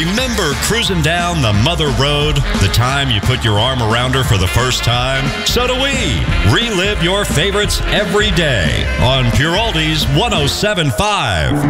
Remember cruising down the mother road, the time you put your arm around her for the first time? So do we. Relive your favorites every day on Pure Oldies 107.5.